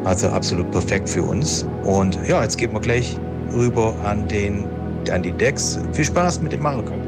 Also absolut perfekt für uns. Und ja, jetzt gehen wir gleich rüber an die Decks. Viel Spaß mit dem Mario Kart.